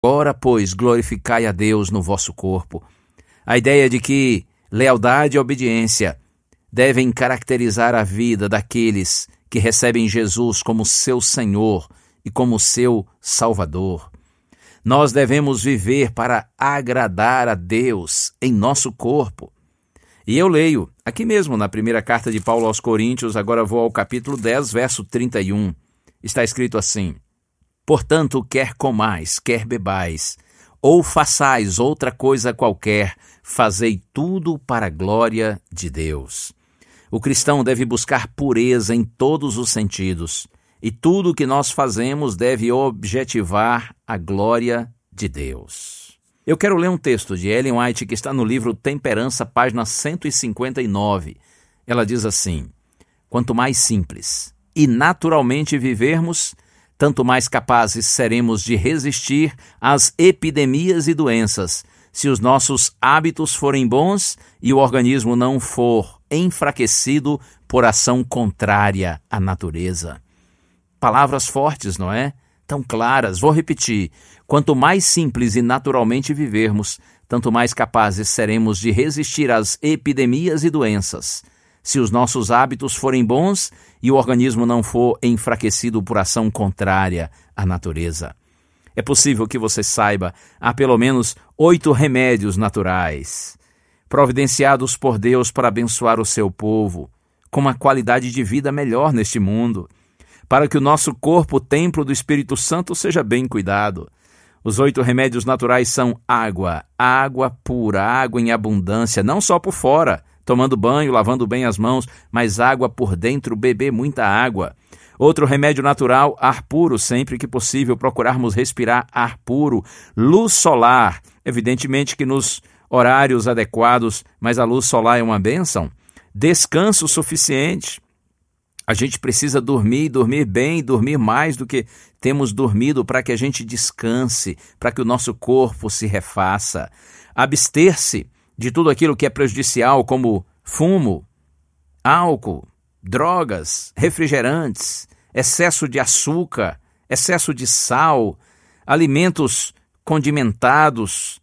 Ora, pois, glorificai a Deus no vosso corpo. A ideia de que lealdade e obediência devem caracterizar a vida daqueles que recebem Jesus como seu Senhor e como seu Salvador. Nós devemos viver para agradar a Deus em nosso corpo. E eu leio, aqui mesmo na primeira carta de Paulo aos Coríntios, agora vou ao capítulo 10, verso 31. Está escrito assim: portanto, quer comais, quer bebais, ou façais outra coisa qualquer, fazei tudo para a glória de Deus. O cristão deve buscar pureza em todos os sentidos, e tudo o que nós fazemos deve objetivar a glória de Deus. Eu quero ler um texto de Ellen White que está no livro Temperança, página 159. Ela diz assim: quanto mais simples e naturalmente vivermos, tanto mais capazes seremos de resistir às epidemias e doenças, se os nossos hábitos forem bons e o organismo não for enfraquecido por ação contrária à natureza. Palavras fortes, não é? Tão claras. Vou repetir. Quanto mais simples e naturalmente vivermos, tanto mais capazes seremos de resistir às epidemias e doenças, se os nossos hábitos forem bons e o organismo não for enfraquecido por ação contrária à natureza. É possível que você saiba, há pelo menos 8 remédios naturais, providenciados por Deus para abençoar o seu povo, com uma qualidade de vida melhor neste mundo, para que o nosso corpo, templo do Espírito Santo, seja bem cuidado. Os 8 remédios naturais são água, água pura, água em abundância, não só por fora, tomando banho, lavando bem as mãos, mas água por dentro, beber muita água. Outro remédio natural, ar puro, sempre que possível procurarmos respirar ar puro. Luz solar, evidentemente que nos horários adequados, mas a luz solar é uma bênção. Descanso suficiente. A gente precisa dormir bem, dormir mais do que temos dormido para que a gente descanse, para que o nosso corpo se refaça. Abster-se de tudo aquilo que é prejudicial, como fumo, álcool, drogas, refrigerantes, excesso de açúcar, excesso de sal, alimentos condimentados,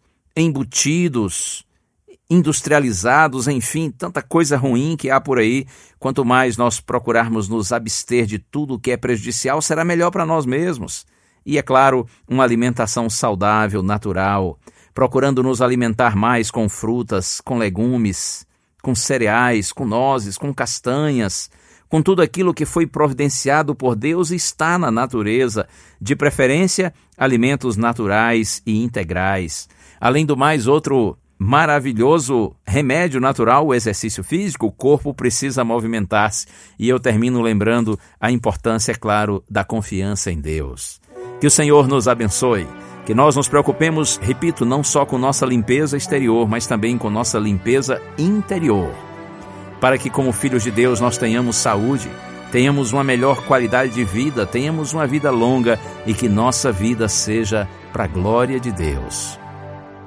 embutidos, industrializados, enfim, tanta coisa ruim que há por aí. Quanto mais nós procurarmos nos abster de tudo que é prejudicial, será melhor para nós mesmos. E, é claro, uma alimentação saudável, natural, procurando nos alimentar mais com frutas, com legumes, com cereais, com nozes, com castanhas, com tudo aquilo que foi providenciado por Deus e está na natureza, de preferência, alimentos naturais e integrais. Além do mais, outro maravilhoso remédio natural, o exercício físico. O corpo precisa movimentar-se. E eu termino lembrando a importância, é claro, da confiança em Deus. Que o Senhor nos abençoe. Que nós nos preocupemos, repito, não só com nossa limpeza exterior, mas também com nossa limpeza interior. Para que, como filhos de Deus, nós tenhamos saúde, tenhamos uma melhor qualidade de vida, tenhamos uma vida longa e que nossa vida seja para a glória de Deus.